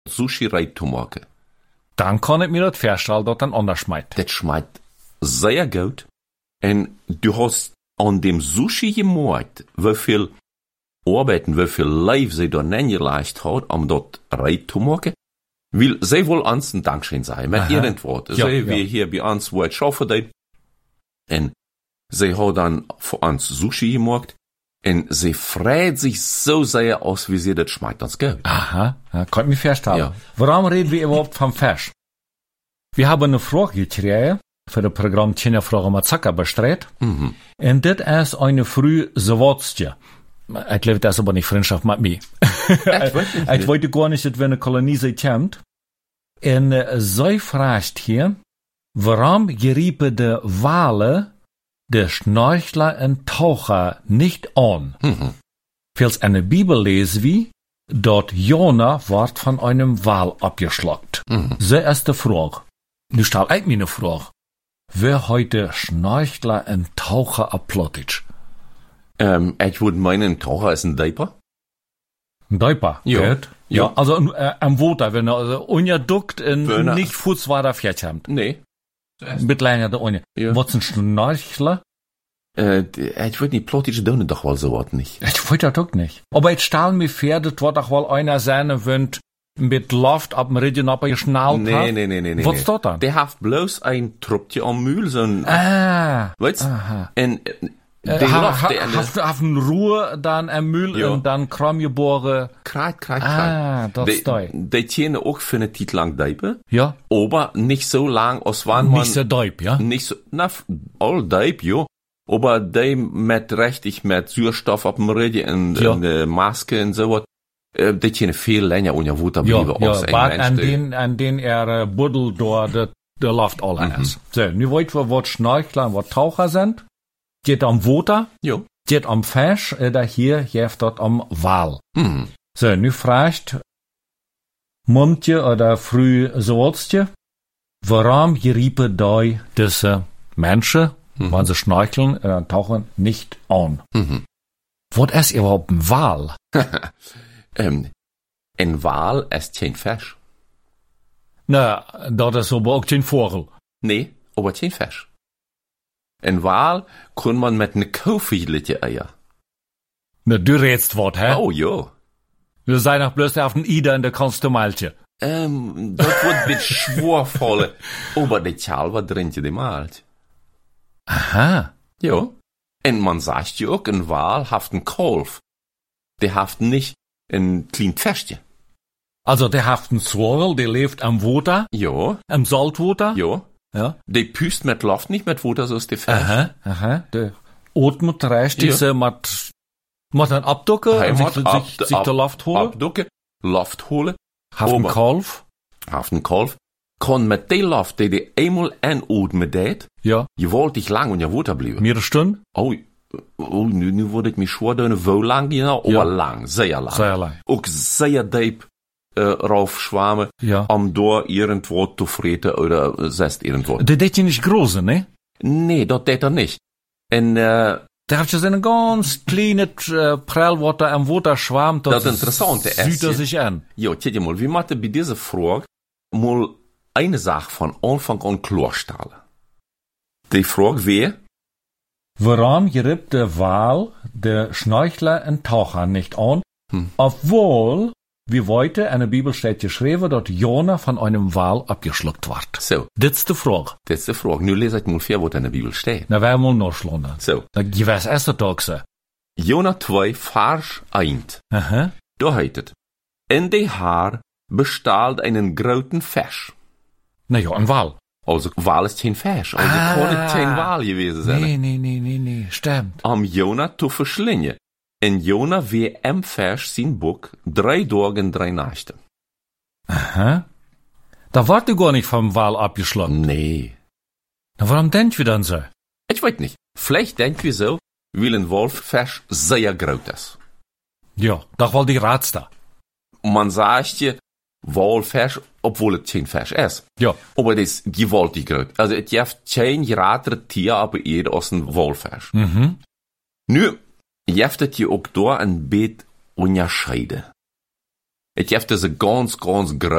Sushi reit zu machen. Dann kann ich mir das vorstellen, dass dann anders schmeckt. Das schmeckt sehr gut. Und du hast an dem Sushi gemacht, wie viel Arbeit und wie viel Life sie da neingeleistet hat, um dort reit zu machen. Weil sie wohl uns ein Dankeschön sein, mit irgendwas. Ja, Sie, wie hier bei uns, wo ich arbeite. Und sie hat dann für uns Sushi gemacht. Und sie freut sich so sehr aus, wie sie das schmeckt uns gut. Aha, ja, kann ich mir vorstellen. Ja. Warum reden wir überhaupt vom Fisch? Wir haben eine Frage gekriegt, für das Programm Kinderfragen mit Zucker bestritten. Mhm. Und das ist eine früh Zawodstje. Ich glaube, das ist aber nicht Freundschaft mit mir. Ich wollte gar nicht, dass wir eine Kolonie kommt. Und sie fragt hier, warum geriepen die Wale der Schnorchler und Taucher nicht an? Mhm. Falls in der Bibel lesen wir, dort Jona wird von einem Wal abgeschlagt. Mhm. So ist die Frage. Nu stelle ich mir eine Frage. Wer heute Schnorchler und Taucher ablottet? Ich würde meinen, Taucher ist ein Diaper. Ein Diaper, Ja. gut? Ja. Ja, also am Water, wenn er also ungeduckt und Wenn er- nicht Fußwader fährt haben. Nee. Mit länger der Unge. Ja. Was ist ein Schnorchler? Ich würde nicht plötzlich tun, doch wohl so was nicht. Ich weiß das auch nicht. Aber jetzt stellen mir vor, das wird doch wohl einer sein, wenn mit Luft ab dem Regen abgeschnallt hat. Nee. Was ist das dann? Der hat bloß ein Truppchen am Mühl, so ein, weißt Aha. und der Luft, der Auf den Ruhe, dann am Müll Ja. und dann Kramgeboren. kreit. Das ist toll. Die tienen auch für eine Zeit lang Diaper, Ja? aber nicht so lang, als wann man, Nicht so deep, ja? nicht so, all Diaper, jo. Aber die mit richtig mit Sauerstoff auf dem Regen Ja. und Maske und so was, die tienen viel länger unter Wasser Ja, bleiben ja, als ein aber Mensch. an den buddel dort, der Luft alle ist. So, nu wollt wir, was Schnorchler und was Taucher sind. Geht am Water, Jo. geht am Fisch, oder hier, geht dort am Wal. Mhm. So, nu fragt Mumtje oder früh Soolstje, warum geriepen die diese Menschen, wenn sie schnorcheln oder tauchen, nicht an? Mhm. Was ist überhaupt ein Wal? Ein Wal ist kein Fisch. Na, das ist aber auch kein Vogel. Nee, aber kein Fisch. Ein Wal kann man mit ne Kaufigliche Eier. Na, du redst was, hä? Oh, ja. Du sei noch bloß auf den Ida in der Konstumaltje. Das wird ein bisschen schwervoll. Aber die Zahl war drin gemalt. Aha. Ja. Und man sagt ja auch, ein Wal hat einen Kolf. Der hat nicht ein kleines Fischchen. Also, der hat einen Swirl, der lebt am Water, Ja, am Saltwater. ja. Ja. Der püst mit Luft, nicht mit Wasser, so ist der Fisch. Aha. Der atmet recht, Ja. diese mit dann abducken, Heimat, sich der Luft holen. Abducken, Luft holen, Hat einen Ober. Kalf. hat einen Kolf, kann mit der Luft, die die einmal einatmen det, Ja. je wollt ich lang und ja Wasser bleiben. Mehrere Stunden. Oh, nu word ik me schwer doen, wo lang genau, aber Ja. lang, sehr lang. Sehr lang. Ook sehr diep raufschwammen, Ja. door irgendwo zu freten oder selbst irgendwo. Der deed je nicht große, ne? Nee, dat deed er nicht. En Der hat ja so eine ganz kleine Prellwater am Water schwammt. Das Interessante ist, sieht er ja. sich an. ja, tja mal, wie macht bei dieser Frage mal eine Sache von Anfang an klarstellen. Die Frage wäre, Warum geriebt der Wal, der Schnorchler und Taucher nicht an, obwohl, wie heute in der Bibel steht geschrieben, dass Jona von einem Wal abgeschluckt wird? so, Das ist die Frage. das ist die Frage. Nu lese ich mal vor, was in der Bibel steht. Na, werden wir noch schlagen. So, Je weiß erst Tag so. Jona 2, Vers 1. Aha. Da heißt es, in die Haar bestahlt einen großen Fisch. Na ja, ein Wal. Also, Wal ist kein Fisch. Also, kann es kein Wal gewesen sein. Nee, stimmt. Am Jona zu verschlingen. En Jona wie am Fisch sein Buck 3 Tage und 3 Nächte. Aha. Da wart du gar nicht vom Wal abgeschlagen. Nee. Na, warum denkt wir dann so? Ich weiß nicht. Vielleicht denken wir so, weil ein Wolffisch sehr groß ist. Ja, doch wohl die Rats da. Man sagt ja, Walfisch, obwohl es kein Fisch ist. Ja. Aber das ist gewaltig groß. Also, es gibt kein größeres Tier, aber eher als ein Walfisch. Mhm. Nu, gibt es hier auch da ein bisschen unterscheiden. Het heeft dus een ganz